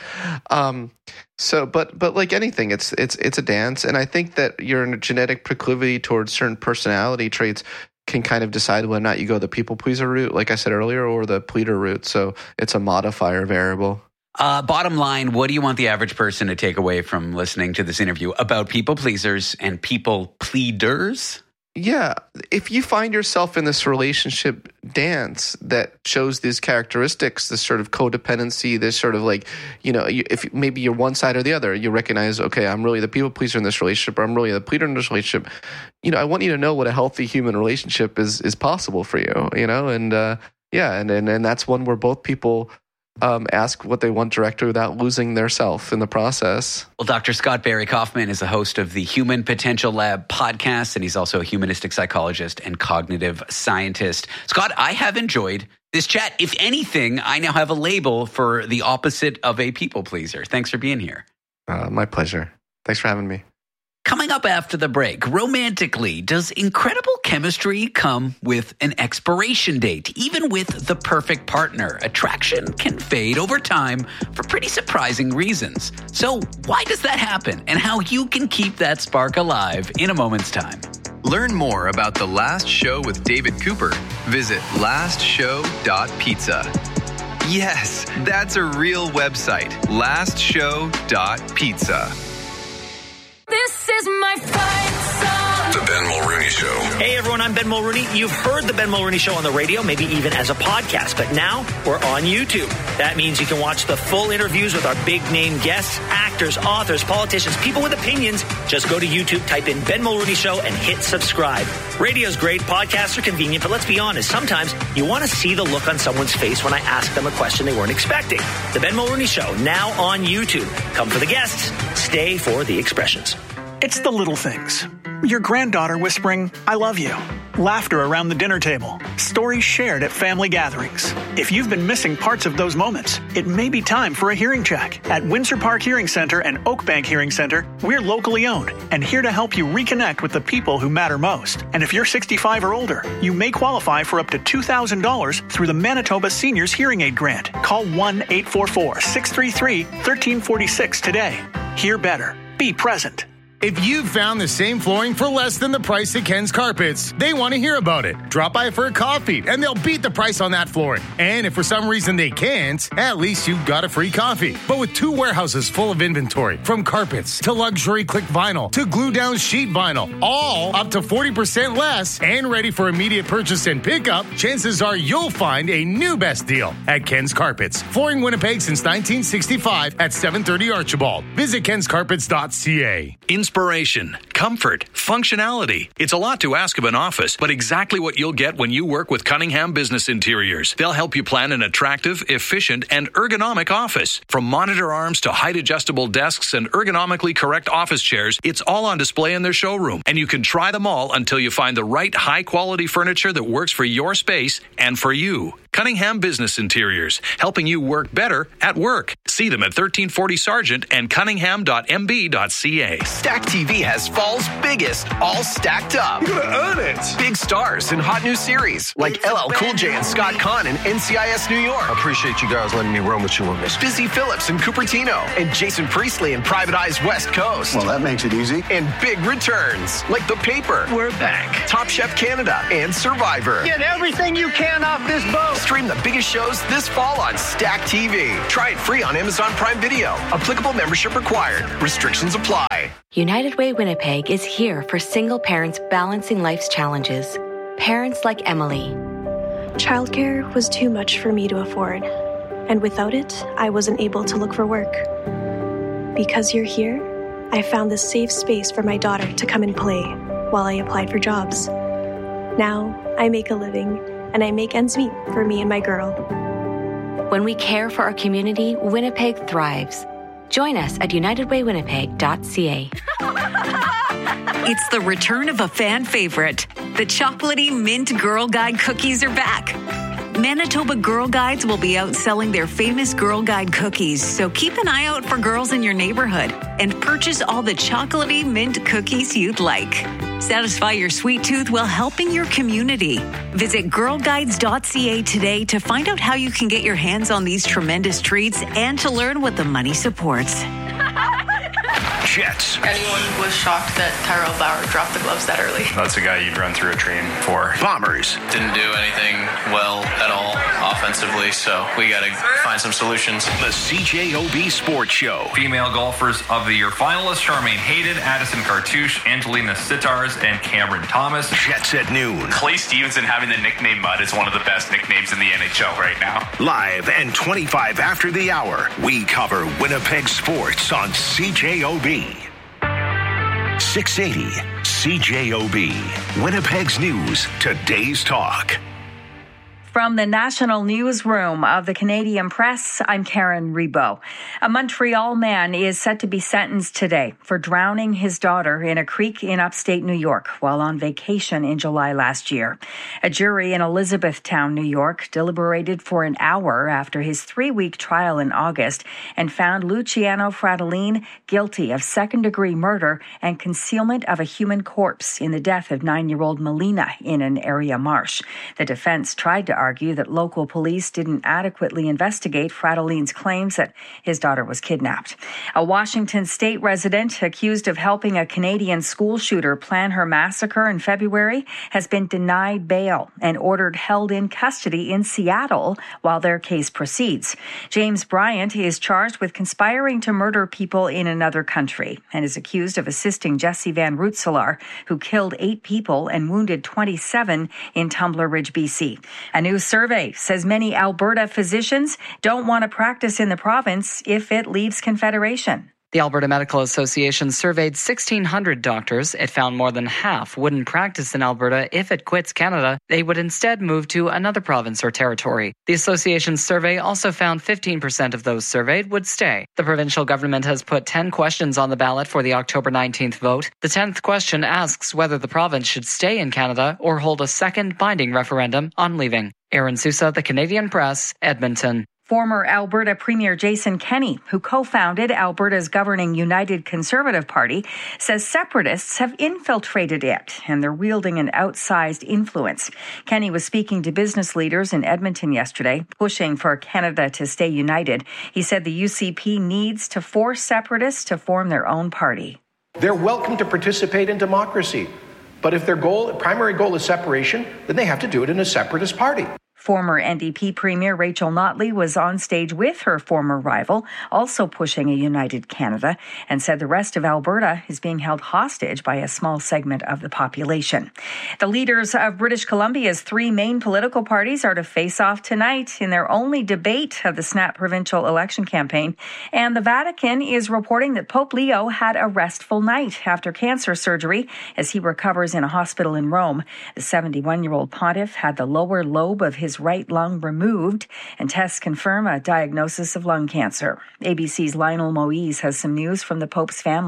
But like anything, it's a dance. And I think that your genetic proclivity towards certain personality traits can kind of decide whether or not you go the people pleaser route, like I said earlier, or the pleader route. So it's a modifier variable. Bottom line, what do you want the average person to take away from listening to this interview about people pleasers and people pleaders? Yeah. If you find yourself in this relationship dance that shows these characteristics, this sort of codependency, this sort of like, you know, if maybe you're one side or the other, you recognize, okay, I'm really the people pleaser in this relationship, or I'm really the pleader in this relationship. You know, I want you to know what a healthy human relationship is possible for you, you know? And and that's one where both people ask what they want directly without losing their self in the process. Well, Dr. Scott Barry Kaufman is the host of the Human Potential Lab podcast, and he's also a humanistic psychologist and cognitive scientist. Scott, I have enjoyed this chat. If anything, I now have a label for the opposite of a people pleaser. Thanks for being here. My pleasure. Thanks for having me. Coming up after the break, romantically, does incredible chemistry come with an expiration date? Even with the perfect partner, attraction can fade over time for pretty surprising reasons. So why does that happen, and how you can keep that spark alive in a moment's time? Learn more about The Last Show with David Cooper. Visit lastshow.pizza. Yes, that's a real website, lastshow.pizza. This is my fight song. The Ben Mulrooney Show. Hey everyone, I'm Ben Mulrooney. You've heard the Ben Mulrooney Show on the radio, maybe even as a podcast, but now we're on YouTube. That means you can watch the full interviews with our big name guests, actors, authors, politicians, people with opinions. Just go to YouTube, type in Ben Mulrooney Show, and hit subscribe. Radio's great, podcasts are convenient, but let's be honest, sometimes you want to see the look on someone's face when I ask them a question they weren't expecting. The Ben Mulrooney Show, now on YouTube. Come for the guests, stay for the expressions. It's the little things. Your granddaughter whispering, "I love you." Laughter around the dinner table. Stories shared at family gatherings. If you've been missing parts of those moments, it may be time for a hearing check. At Windsor Park Hearing Center and Oak Bank Hearing Center, we're locally owned and here to help you reconnect with the people who matter most. And if you're 65 or older, you may qualify for up to $2,000 through the Manitoba Seniors Hearing Aid Grant. Call 1-844-633-1346 today. Hear better. Be present. If you've found the same flooring for less than the price at Ken's Carpets, they want to hear about it. Drop by for a coffee, and they'll beat the price on that flooring. And if for some reason they can't, at least you've got a free coffee. But with 2 warehouses full of inventory, from carpets to luxury click vinyl to glue-down sheet vinyl, all up to 40% less and ready for immediate purchase and pickup, chances are you'll find a new best deal at Ken's Carpets. Flooring Winnipeg since 1965 at 730 Archibald. Visit kenscarpets.ca. Inspiration, comfort, functionality. It's a lot to ask of an office, but exactly what you'll get when you work with Cunningham Business Interiors. They'll help you plan an attractive, efficient, and ergonomic office. From monitor arms to height-adjustable desks and ergonomically correct office chairs, it's all on display in their showroom. And you can try them all until you find the right high-quality furniture that works for your space and for you. Cunningham Business Interiors, helping you work better at work. See them at 1340 Sargent and cunningham.mb.ca. Stack TV has fall's biggest, all stacked up. You're gonna earn it. Big stars and hot new series like LL Cool J and Scott Conn in NCIS New York. I appreciate you guys letting me run with you on this. Busy Phillips and Cupertino, and Jason Priestley in Private Eye's West Coast. Well, that makes it easy. And big returns like The Paper. We're back. Top Chef Canada and Survivor. Get everything you can off this boat. Stream the biggest shows this fall on Stack TV. Try it free on Amazon Prime Video. Applicable membership required. Restrictions apply. United Way Winnipeg is here for single parents balancing life's challenges. Parents like Emily. Childcare was too much for me to afford, and without it, I wasn't able to look for work. Because you're here, I found this safe space for my daughter to come and play while I applied for jobs. Now, I make a living, and I make ends meet for me and my girl. When we care for our community, Winnipeg thrives. Join us at unitedwaywinnipeg.ca. It's the return of a fan favorite. The chocolatey mint Girl Guide cookies are back. Manitoba Girl Guides will be out selling their famous Girl Guide cookies, so keep an eye out for girls in your neighborhood and purchase all the chocolatey mint cookies you'd like. Satisfy your sweet tooth while helping your community. Visit girlguides.ca today to find out how you can get your hands on these tremendous treats and to learn what the money supports. Jets. Anyone was shocked that Tyrell Bauer dropped the gloves that early. That's a guy you'd run through a train for. Bombers. Didn't do anything well at all offensively, so we got to find some solutions. The CJOB Sports Show. Female golfers of the year finalists: Charmaine Hayden, Addison Cartouche, Angelina Sitars, and Cameron Thomas. Jets at noon. Clay Stevenson having the nickname Mud is one of the best nicknames in the NHL right now. Live and 25 after the hour, we cover Winnipeg sports on CJOB. 680 CJOB. Winnipeg's News, today's talk. From the National Newsroom of the Canadian Press, I'm Karen Rebo. A Montreal man is set to be sentenced today for drowning his daughter in a creek in upstate New York while on vacation in July last year. A jury in Elizabethtown, New York, deliberated for an hour after his 3-week trial in August and found Luciano Fratellin guilty of second-degree murder and concealment of a human corpse in the death of 9-year-old Melina in an area marsh. The defense tried to argue that local police didn't adequately investigate Fratellin's claims that his daughter was kidnapped. A Washington state resident accused of helping a Canadian school shooter plan her massacre in February has been denied bail and ordered held in custody in Seattle while their case proceeds. James Bryant is charged with conspiring to murder people in another country and is accused of assisting Jesse Van Rootselaar, who killed 8 people and wounded 27 in Tumbler Ridge, BC. A new survey says many Alberta physicians don't want to practice in the province if it leaves Confederation. The Alberta Medical Association surveyed 1,600 doctors. It found more than half wouldn't practice in Alberta if it quits Canada. They would instead move to another province or territory. The association's survey also found 15% of those surveyed would stay. The provincial government has put 10 questions on the ballot for the October 19th vote. The 10th question asks whether the province should stay in Canada or hold a second binding referendum on leaving. Aaron Sousa, The Canadian Press, Edmonton. Former Alberta Premier Jason Kenney, who co-founded Alberta's governing United Conservative Party, says separatists have infiltrated it and they're wielding an outsized influence. Kenney was speaking to business leaders in Edmonton yesterday, pushing for Canada to stay united. He said the UCP needs to force separatists to form their own party. They're welcome to participate in democracy, but if their primary goal is separation, then they have to do it in a separatist party. Former NDP Premier Rachel Notley was on stage with her former rival, also pushing a united Canada, and said the rest of Alberta is being held hostage by a small segment of the population. The leaders of British Columbia's 3 main political parties are to face off tonight in their only debate of the snap provincial election campaign, and the Vatican is reporting that Pope Leo had a restful night after cancer surgery as he recovers in a hospital in Rome. The 71-year-old pontiff had the lower lobe of his right lung removed, and tests confirm a diagnosis of lung cancer. ABC's Lionel Moise has some news from the Pope's family.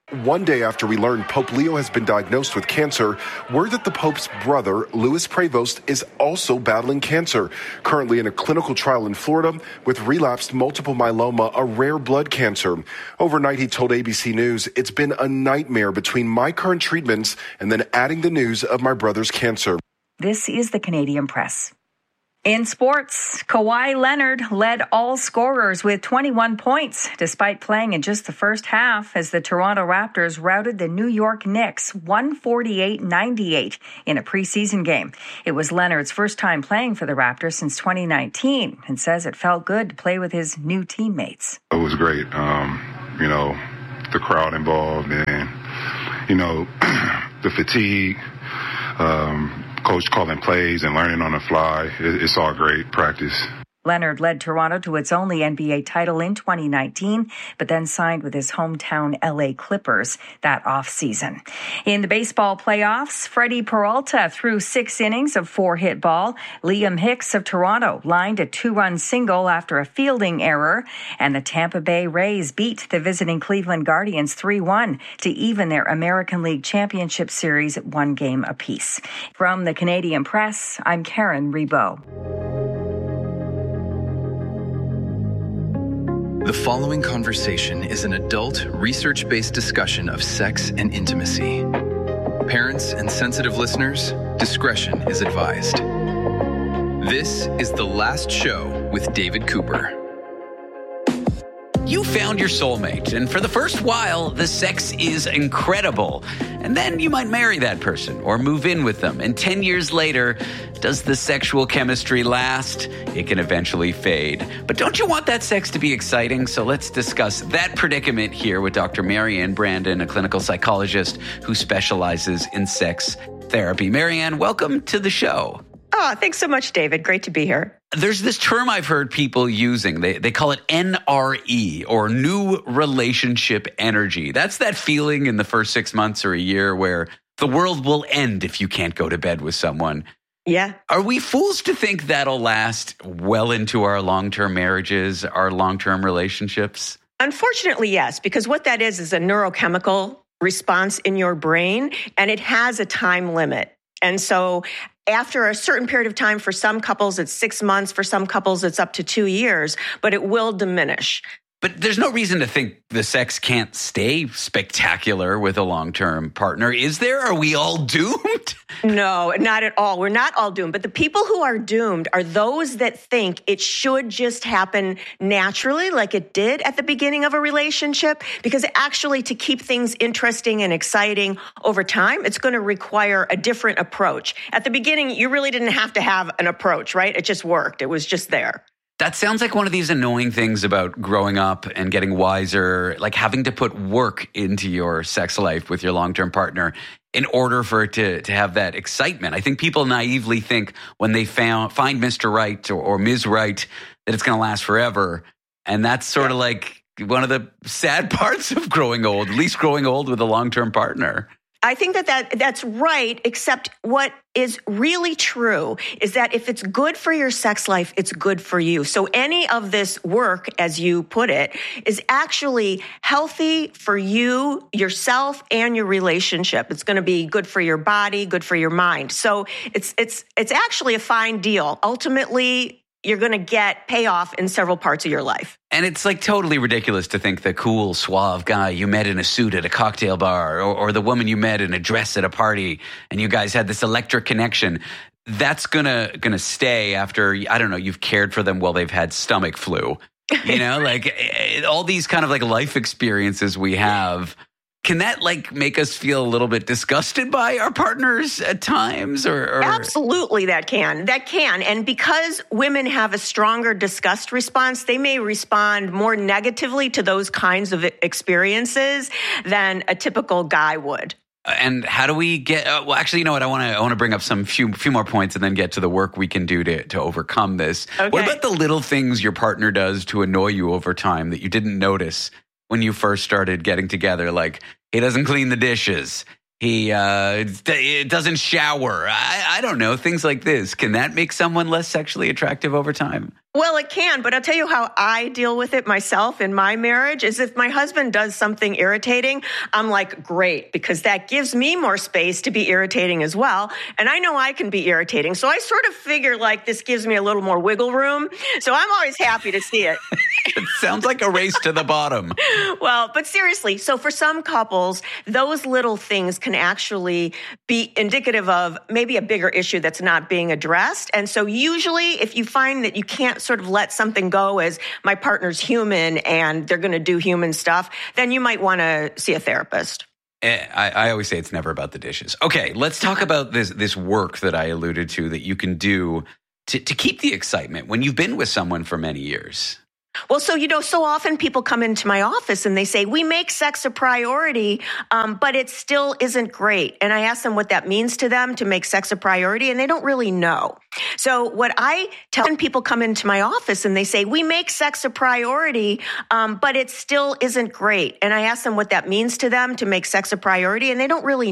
One day after we learned Pope Leo has been diagnosed with cancer, word that the Pope's brother, Louis Prevost, is also battling cancer, currently in a clinical trial in Florida with relapsed multiple myeloma, a rare blood cancer. Overnight, he told ABC News, "It's been a nightmare between my current treatments and then adding the news of my brother's cancer." This is the Canadian Press. In sports, Kawhi Leonard led all scorers with 21 points, despite playing in just the first half as the Toronto Raptors routed the New York Knicks 148-98 in a preseason game. It was Leonard's first time playing for the Raptors since 2019 and says it felt good to play with his new teammates. It was great. The crowd involved and, the fatigue, coach calling plays and learning on the fly. It's all great practice. Leonard led Toronto to its only NBA title in 2019, but then signed with his hometown LA Clippers that offseason. In the baseball playoffs, Freddie Peralta threw 6 innings of 4-hit ball. Liam Hicks of Toronto lined a 2-run single after a fielding error, and the Tampa Bay Rays beat the visiting Cleveland Guardians 3-1 to even their American League Championship Series at 1 game apiece. From the Canadian Press, I'm Karen Rebo. The following conversation is an adult, research-based discussion of sex and intimacy. Parents and sensitive listeners, discretion is advised. This is The Last Show with David Cooper. You found your soulmate, and for the first while, the sex is incredible. And then you might marry that person or move in with them. And 10 years later, does the sexual chemistry last? It can eventually fade. But don't you want that sex to be exciting? So let's discuss that predicament here with Dr. Marianne Brandon, a clinical psychologist who specializes in sex therapy. Marianne, welcome to the show. Oh, thanks so much, David. Great to be here. There's this term I've heard people using. They call it NRE, or new relationship energy. That's that feeling in the first 6 months or a year where the world will end if you can't go to bed with someone. Yeah. Are we fools to think that'll last well into our long-term marriages, our long-term relationships? Unfortunately, yes, because what that is a neurochemical response in your brain, and it has a time limit. And so after a certain period of time, for some couples, it's 6 months. For some couples, it's up to 2 years, but it will diminish. But there's no reason to think the sex can't stay spectacular with a long-term partner. Is there? Are we all doomed? No, not at all. We're not all doomed. But the people who are doomed are those that think it should just happen naturally, like it did at the beginning of a relationship. Because actually, to keep things interesting and exciting over time, it's going to require a different approach. At the beginning, you really didn't have to have an approach, right? It just worked. It was just there. That sounds like one of these annoying things about growing up and getting wiser, like having to put work into your sex life with your long-term partner in order for it to have that excitement. I think people naively think when they find Mr. Right or Ms. Right that it's going to last forever. And that's sort of like one of the sad parts of growing old, at least growing old with a long-term partner. I think that's right, except what is really true is that if it's good for your sex life, it's good for you. So any of this work, as you put it, is actually healthy for you, yourself, and your relationship. It's going to be good for your body, good for your mind. So it's actually a fine deal. Ultimately, you're going to get payoff in several parts of your life. And it's like totally ridiculous to think the cool, suave guy you met in a suit at a cocktail bar or the woman you met in a dress at a party and you guys had this electric connection. That's gonna stay after, I don't know, you've cared for them while they've had stomach flu. You know, like all these kind of like life experiences we have. Can that like make us feel a little bit disgusted by our partners at times? Or Absolutely, that can. And because women have a stronger disgust response, they may respond more negatively to those kinds of experiences than a typical guy would. And how do we get? Well, actually, you know what? I want to bring up some few more points and then get to the work we can do to overcome this. Okay. What about the little things your partner does to annoy you over time that you didn't notice when you first started getting together? Like, he doesn't clean the dishes. He doesn't shower. I don't know, things like this. Can that make someone less sexually attractive over time? Well, it can, but I'll tell you how I deal with it myself in my marriage is if my husband does something irritating, I'm like, great, because that gives me more space to be irritating as well. And I know I can be irritating. So I sort of figure like this gives me a little more wiggle room. So I'm always happy to see it. It sounds like a race to the bottom. Well, but seriously, so for some couples, those little things can actually be indicative of maybe a bigger issue that's not being addressed. And so usually if you find that you can't sort of let something go as my partner's human and they're going to do human stuff, then you might want to see a therapist. I always say it's never about the dishes. Okay, let's talk about this work that I alluded to that you can do to keep the excitement when you've been with someone for many years. Well, so, so often people come into my office and they say, we make sex a priority, but it still isn't great. And I ask them what that means to them to make sex a priority, and they don't really know. So what I tell when people come into my office and they say, we make sex a priority, but it still isn't great. And I ask them what that means to them to make sex a priority, and they don't really